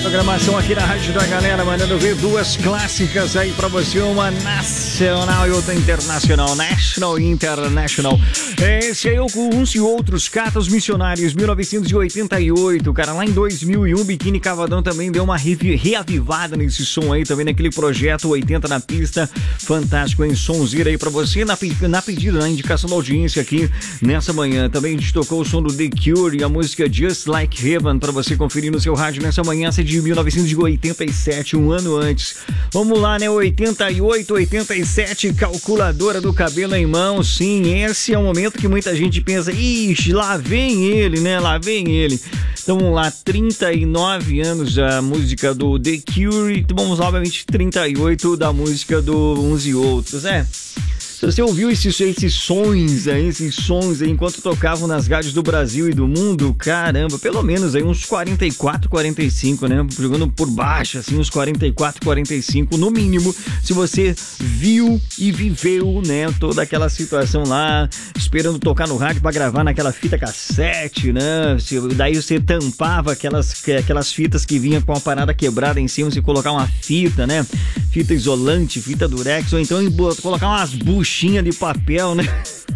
programação aqui na Rádio da Galera, mandando ver duas clássicas aí pra você, uma nacional e outra internacional, National e International. Esse aí, uns e outros, Catas Missionários, 1988, cara, lá em 2001, Biquíni Cavadão também deu uma reavivada nesse som aí, também naquele projeto 80 na pista, fantástico, hein, sonzeira aí pra você, na pedida, na indicação da audiência aqui nessa manhã. Também a gente tocou o som do The Cure e a música Just Like Heaven pra você conferir no seu rádio nessa manhã, essa é de 1987, um ano antes. Vamos lá, né, 88, 87, calculadora do cabelo em mão, sim, esse é o momento que muita gente pensa, ixi, lá vem ele, né, lá vem ele. Então vamos lá, 39 anos a música do The Cure, vamos lá, obviamente 38 da música do Uns e Outros, Se você ouviu esses sons aí enquanto tocavam nas rádios do Brasil e do mundo, caramba, pelo menos aí uns 44, 45, né? Jogando por baixo, assim, uns 44, 45, no mínimo, se você viu e viveu, né, toda aquela situação lá, esperando tocar no rádio pra gravar naquela fita cassete, né? Daí você tampava aquelas fitas que vinham com a parada quebrada em cima, você colocar uma fita, né? Fita isolante, fita durex, ou então colocar umas buchinhas de papel, né?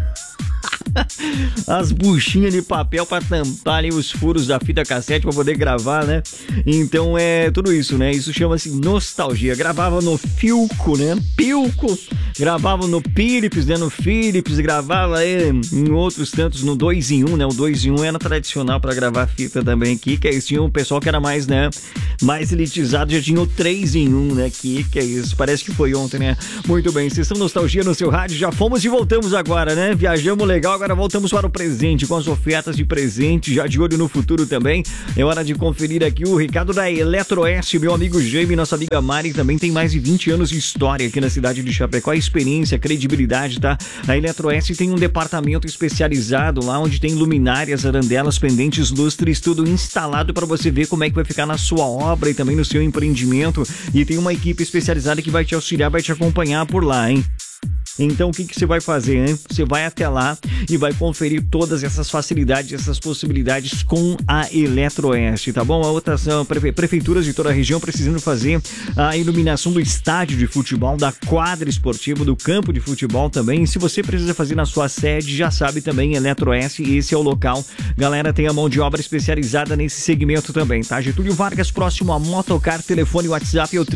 As buchinhas de papel para tampar ali os furos da fita cassete para poder gravar, né? Então é tudo isso, né? Isso chama-se nostalgia. Gravava no Philco, né? Pilco. Gravava no Philips, né? No Philips. Gravava em outros tantos, no 2 em 1, né? O 2 em 1 era tradicional para gravar fita também aqui, que aí tinha um pessoal que era mais, né? Mais elitizado, já tinha o 3 em 1, né? Que é isso? Parece que foi ontem, né? Muito bem, sessão nostalgia no seu rádio. Já fomos e voltamos agora, né? Viajamos legal, agora voltamos para o presente, com as ofertas de presente, já de olho no futuro também. É hora de conferir aqui o recado da Eletroeste, meu amigo Jaime, nossa amiga Mari, também tem mais de 20 anos de história aqui na cidade de Chapecó, a experiência, a credibilidade, tá? A Eletroeste tem um departamento especializado lá, onde tem luminárias, arandelas, pendentes, lustres, tudo instalado para você ver como é que vai ficar na sua obra e também no seu empreendimento, e tem uma equipe especializada que vai te auxiliar, vai te acompanhar por lá, hein? Então o que você vai fazer, hein? Você vai até lá e vai conferir todas essas facilidades, essas possibilidades com a Eletroeste, tá bom? A outra são prefeituras de toda a região precisando fazer a iluminação do estádio de futebol, da quadra esportiva, do campo de futebol também. E se você precisa fazer na sua sede, já sabe também, Eletroeste, esse é o local. Galera, tem a mão de obra especializada nesse segmento também, tá? Getúlio Vargas, próximo a Motocar, telefone WhatsApp é o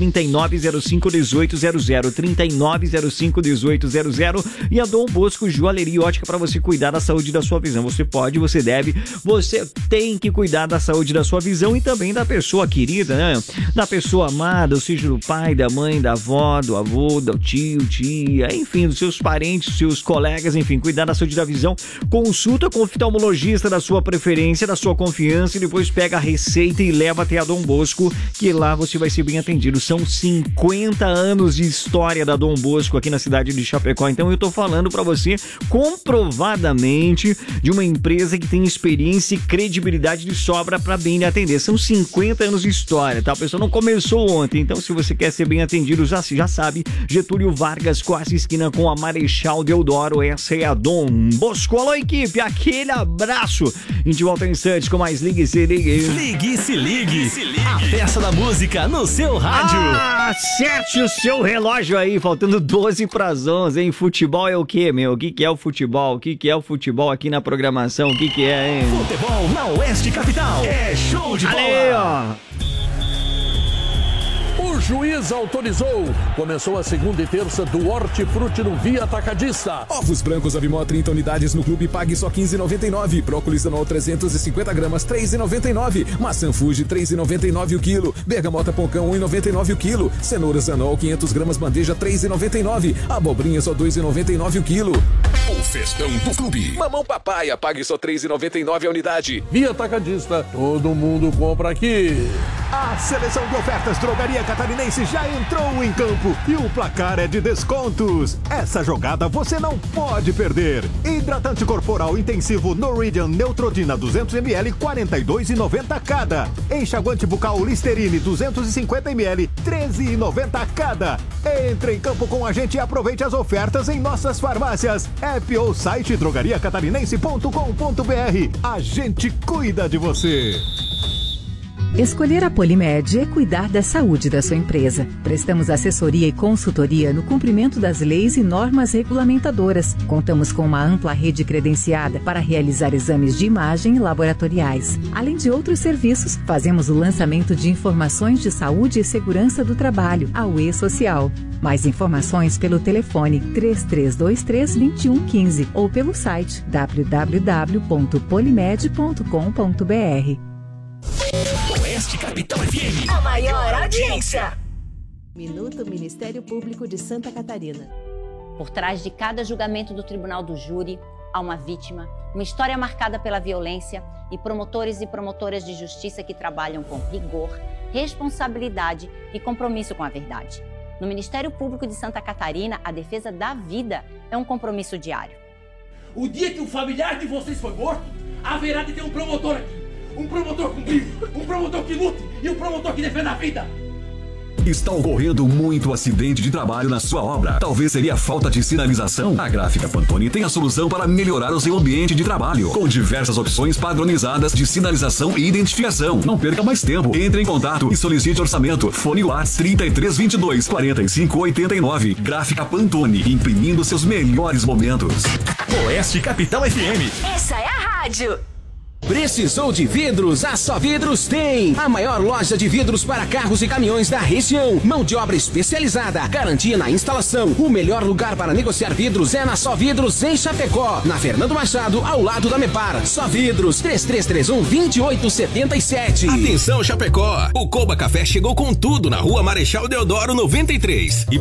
3905-1800, 3905-1800. E a Dom Bosco Joalheria Ótica para você cuidar da saúde da sua visão. Você pode, você deve, você tem que cuidar da saúde da sua visão e também da pessoa querida, né? Da pessoa amada, ou seja, do pai, da mãe, da avó, do avô, do tio, tia, enfim, dos seus parentes, dos seus colegas, enfim, cuidar da saúde da visão. Consulta com o oftalmologista da sua preferência, da sua confiança, e depois pega a receita e leva até a Dom Bosco, que lá você vai ser bem atendido. São 50 anos de história da Dom Bosco aqui na cidade de Chapecó. Então eu tô falando pra você comprovadamente de uma empresa que tem experiência e credibilidade de sobra pra bem lhe atender. São 50 anos de história, tá? A pessoa não começou ontem, então se você quer ser bem atendido, já sabe, Getúlio Vargas, quase esquina com a Marechal Deodoro, essa é a Dom Bosco. Alô, equipe, aquele abraço. A gente volta em instantes com mais Ligue Se Ligue. Ligue Se Ligue, a festa da música no seu rádio. Acerte o seu relógio aí, faltando 12 para as 11, hein? Futebol é o quê, meu? O que é o futebol? O que é o futebol aqui na programação? O que é, hein? Futebol na Oeste Capital. É show de bola. Aí, ó. O juiz autorizou. Começou a segunda e terça do Hortifruti no Via Atacadista. Ovos brancos Avimó 30 unidades no clube, pague só R$15,99. Brócolis anual 350 gramas, R$3,99. Maçã Fuji, R$3,99 o quilo. Bergamota Poncão, R$1,99 o quilo. Cenouras anual 500 gramas, bandeja, R$3,99. Abobrinha só R$2,99 o quilo. O festão do clube. Mamão Papaya, pague só R$3,99 a unidade. Via Atacadista, todo mundo compra aqui. A seleção de ofertas Drogaria Catarinense já entrou em campo e o placar é de descontos. Essa jogada você não pode perder. Hidratante corporal intensivo Norwegian Neutrogena 200ml, R$42,90 cada. Enxaguante bucal Listerine 250ml, R$13,90 cada. Entre em campo com a gente e aproveite as ofertas em nossas farmácias, app ou site drogariacatarinense.com.br. A gente cuida de você. Escolher a Polimed é cuidar da saúde da sua empresa. Prestamos assessoria e consultoria no cumprimento das leis e normas regulamentadoras. Contamos com uma ampla rede credenciada para realizar exames de imagem e laboratoriais. Além de outros serviços, fazemos o lançamento de informações de saúde e segurança do trabalho, a UE Social. Mais informações pelo telefone 3323-2115 ou pelo site www.polimed.com.br. Oeste Capital FM, a maior audiência. Minuto Ministério Público de Santa Catarina. Por trás de cada julgamento do Tribunal do Júri, há uma vítima, uma história marcada pela violência e promotores e promotoras de justiça que trabalham com rigor, responsabilidade e compromisso com a verdade. No Ministério Público de Santa Catarina, a defesa da vida é um compromisso diário. O dia que um familiar de vocês foi morto, haverá de ter um promotor aqui. Um promotor com brilho, um promotor que lute e um promotor que defenda a vida. Está ocorrendo muito acidente de trabalho na sua obra. Talvez seria a falta de sinalização. A Gráfica Pantone tem a solução para melhorar o seu ambiente de trabalho, com diversas opções padronizadas de sinalização e identificação. Não perca mais tempo. Entre em contato e solicite orçamento. Fone WhatsApp 3322-4589. Gráfica Pantone, imprimindo seus melhores momentos. Oeste Capital FM. Essa é a rádio. Precisou de vidros? A Só Vidros tem! A maior loja de vidros para carros e caminhões da região. Mão de obra especializada, garantia na instalação. O melhor lugar para negociar vidros é na Só Vidros em Chapecó. Na Fernando Machado, ao lado da Mepar. Só Vidros, 3331-2877. Atenção, Chapecó! O Coba Café chegou com tudo na Rua Marechal Deodoro 93.